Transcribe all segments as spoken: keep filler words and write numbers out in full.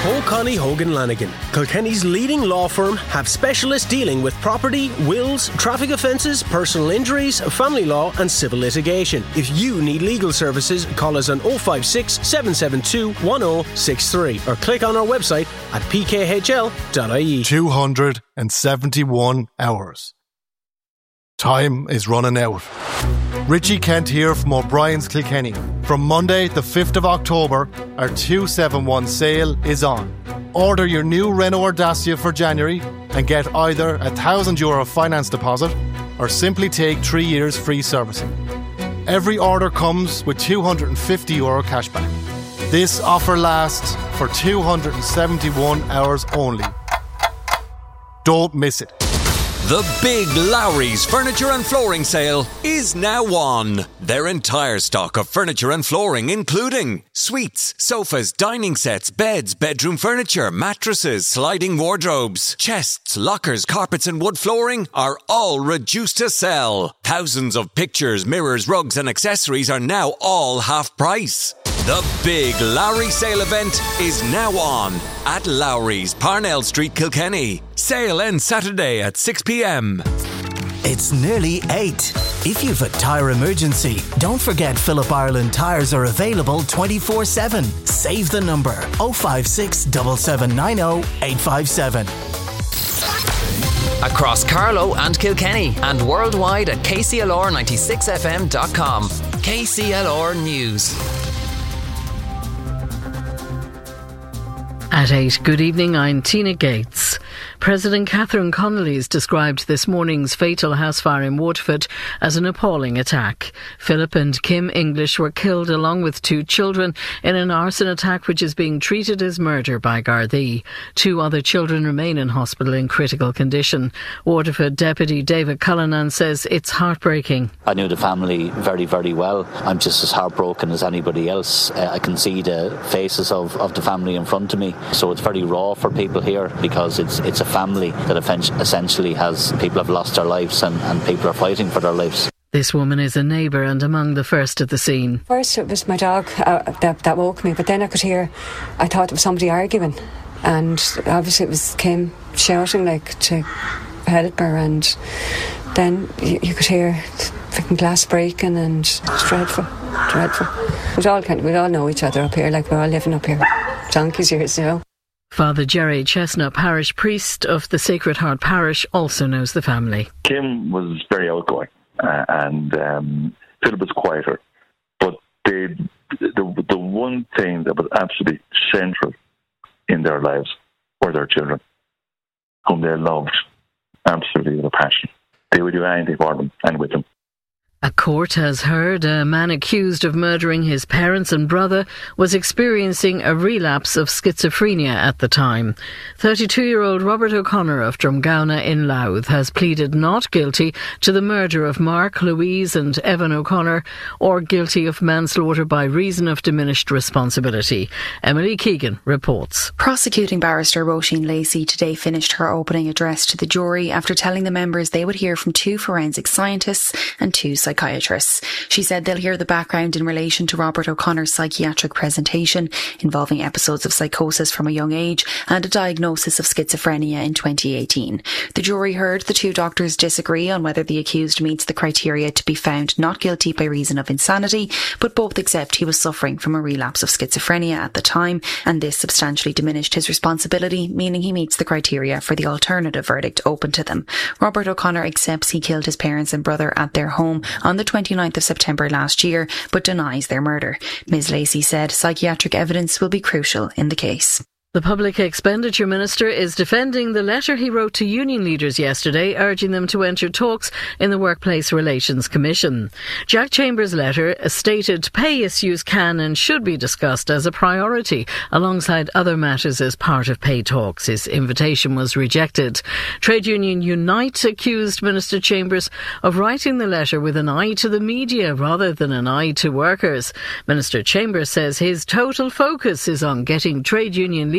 O'Connell Hogan Lanigan, Kilkenny's leading law firm, have specialists dealing with property, wills, traffic offences, personal injuries, family law and civil litigation. If you need legal services, call us on oh five six, seven seven two, one oh six three or click on our website at p k h l dot i e. two hundred seventy-one hours. Time is running out. Richie Kent here from O'Brien's Kilkenny. From Monday the fifth of October, our two seventy-one sale is on. Order your new Renault Dacia for January and get either a one thousand euro finance deposit or simply take three years free servicing. Every order comes with two hundred fifty euro cashback. This offer lasts for two hundred seventy-one hours only. Don't miss it. The Big Lowry's Furniture and Flooring Sale is now on. Their entire stock of furniture and flooring, including suites, sofas, dining sets, beds, bedroom furniture, mattresses, sliding wardrobes, chests, lockers, carpets and wood flooring, are all reduced to sell. Thousands of pictures, mirrors, rugs and accessories are now all half price. The Big Lowry Sale event is now on at Lowry's, Parnell Street, Kilkenny. Sale ends Saturday at six p.m. It's nearly eight. If you've a tyre emergency, don't forget Phillip Ireland tyres are available twenty-four seven. Save the number oh five six, seven seven nine oh, eight five seven. Across Carlow and Kilkenny and worldwide at k c l r ninety-six f m dot com. K C L R News. At eight, good evening, I'm Tina Gates. President Catherine Connolly has described this morning's fatal house fire in Waterford as an appalling attack. Philip and Kim English were killed along with two children in an arson attack which is being treated as murder by Gardaí. Two other children remain in hospital in critical condition. Waterford Deputy David Cullinan says it's heartbreaking. I knew the family very, very well. I'm just as heartbroken as anybody else. Uh, I can see the faces of, of the family in front of me. So it's very raw for people here because it's it's a family that essentially has people have lost their lives and, and people are fighting for their lives. This woman is a neighbour and among the first at the scene. First it was my dog uh, that, that woke me, but then I could hear, I thought it was somebody arguing, and obviously it was Kim shouting like to help her, and then you, you could hear freaking glass breaking, and it's dreadful, dreadful. We all kind of, we all know each other up here, like we're all living up here. Donkey's years, you know. Father Jerry Chestnut, parish priest of the Sacred Heart Parish, also knows the family. Kim was very outgoing uh, and um, Philip was quieter. But they, the, the one thing that was absolutely central in their lives were their children, whom they loved absolutely with a passion. They would do anything for them and with them. A court has heard a man accused of murdering his parents and brother was experiencing a relapse of schizophrenia at the time. thirty-two-year-old Robert O'Connor of Drumgowna in Louth has pleaded not guilty to the murder of Mark, Louise and Evan O'Connor, or guilty of manslaughter by reason of diminished responsibility. Emily Keegan reports. Prosecuting barrister Roisin Lacey today finished her opening address to the jury after telling the members they would hear from two forensic scientists and two psychologists. Psychiatrists. She said they'll hear the background in relation to Robert O'Connor's psychiatric presentation involving episodes of psychosis from a young age and a diagnosis of schizophrenia in twenty eighteen. The jury heard the two doctors disagree on whether the accused meets the criteria to be found not guilty by reason of insanity, but both accept he was suffering from a relapse of schizophrenia at the time, and this substantially diminished his responsibility, meaning he meets the criteria for the alternative verdict open to them. Robert O'Connor accepts he killed his parents and brother at their home on the twenty-ninth of September last year, but denies their murder. Miz Lacey said psychiatric evidence will be crucial in the case. The Public Expenditure Minister is defending the letter he wrote to union leaders yesterday, urging them to enter talks in the Workplace Relations Commission. Jack Chambers' letter stated pay issues can and should be discussed as a priority alongside other matters as part of pay talks. His invitation was rejected. Trade Union Unite accused Minister Chambers of writing the letter with an eye to the media rather than an eye to workers. Minister Chambers says his total focus is on getting trade union leaders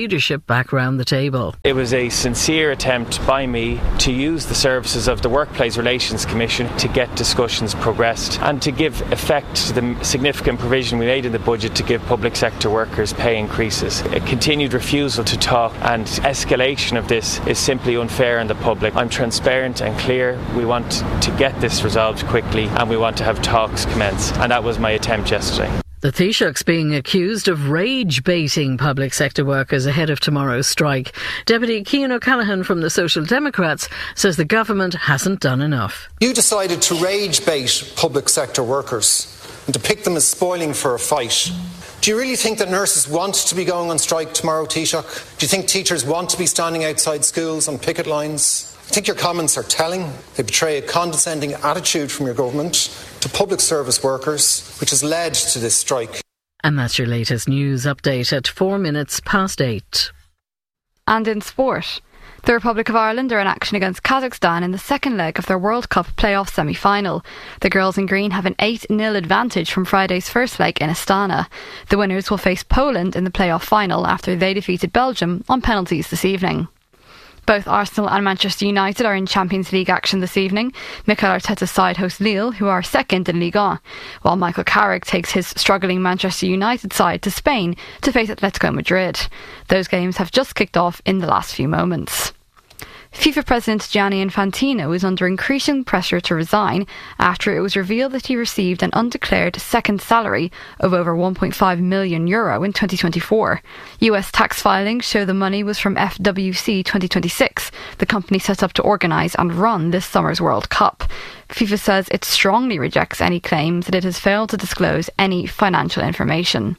leadership back round the table. It was a sincere attempt by me to use the services of the Workplace Relations Commission to get discussions progressed and to give effect to the significant provision we made in the budget to give public sector workers pay increases. A continued refusal to talk and escalation of this is simply unfair on the public. I'm transparent and clear. We want to get this resolved quickly and we want to have talks commence, and that was my attempt yesterday. The Taoiseach's being accused of rage-baiting public sector workers ahead of tomorrow's strike. Deputy Cian O'Callaghan from the Social Democrats says the government hasn't done enough. You decided to rage-bait public sector workers and to pick them as spoiling for a fight. Do you really think that nurses want to be going on strike tomorrow, Taoiseach? Do you think teachers want to be standing outside schools on picket lines? I think your comments are telling. They betray a condescending attitude from your government to public service workers, which has led to this strike. And that's your latest news update at four minutes past eight. And in sport, the Republic of Ireland are in action against Kazakhstan in the second leg of their World Cup playoff semi-final. The girls in green have an eight nil advantage from Friday's first leg in Astana. The winners will face Poland in the playoff final after they defeated Belgium on penalties this evening. Both Arsenal and Manchester United are in Champions League action this evening. Mikel Arteta's side hosts Lille, who are second in Ligue one, while Michael Carrick takes his struggling Manchester United side to Spain to face Atletico Madrid. Those games have just kicked off in the last few moments. FIFA President Gianni Infantino is under increasing pressure to resign after it was revealed that he received an undeclared second salary of over one point five million euro in twenty twenty-four. U S tax filings show the money was from F W C twenty twenty-six, the company set up to organise and run this summer's World Cup. FIFA says it strongly rejects any claims that it has failed to disclose any financial information.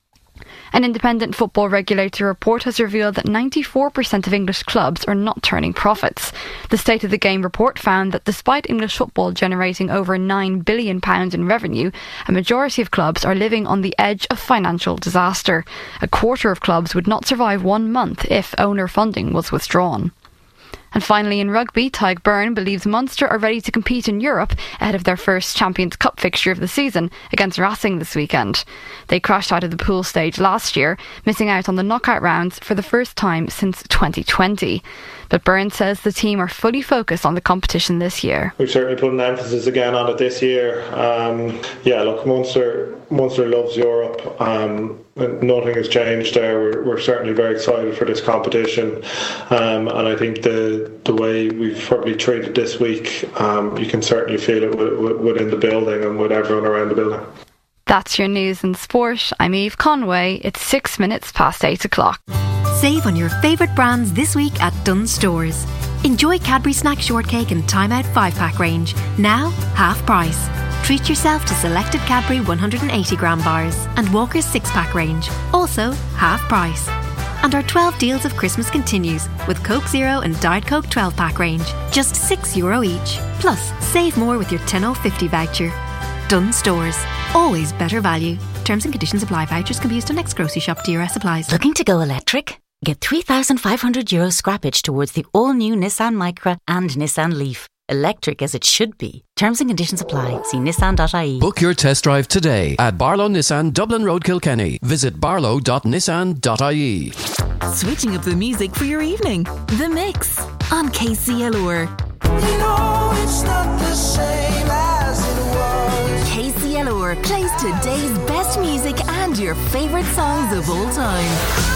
An independent football regulator report has revealed that ninety-four percent of English clubs are not turning profits. The State of the Game report found that despite English football generating over nine billion pounds in revenue, a majority of clubs are living on the edge of financial disaster. A quarter of clubs would not survive one month if owner funding was withdrawn. And finally, in rugby, Tadhg Beirne believes Munster are ready to compete in Europe ahead of their first Champions Cup fixture of the season against Racing this weekend. They crashed out of the pool stage last year, missing out on the knockout rounds for the first time since twenty twenty. But Beirne says the team are fully focused on the competition this year. We've certainly put an emphasis again on it this year. Um, yeah, look, Munster, Munster loves Europe. Um, nothing has changed there. We're, we're certainly very excited for this competition. Um, and I think the the way we've probably treated this week, um, you can certainly feel it w- w- within the building and with everyone around the building. That's your news and sport. I'm Eve Conway. It's six minutes past eight o'clock. Save on your favourite brands this week at Dunnes Stores. Enjoy Cadbury Snack Shortcake and Time Out five pack range, now half price. Treat yourself to selected Cadbury one hundred eighty gram bars and Walker's six pack range, also half price. And our twelve deals of Christmas continues with Coke Zero and Diet Coke twelve pack range, just six euro each. Plus, save more with your ten oh fifty voucher. Dunnes Stores, always better value. Terms and conditions apply. Vouchers can be used on next grocery shop. D R S applies. Looking to go electric? Get three thousand five hundred euro scrappage towards the all-new Nissan Micra and Nissan Leaf. Electric as it should be. Terms and conditions apply. See nissan dot I E. Book your test drive today at Barlow Nissan, Dublin Road, Kilkenny. Visit barlow dot nissan dot I E. Switching up the music for your evening. The Mix on K C L R. You know it's not the same as it was. K C L R plays today's best music and your favourite songs of all time.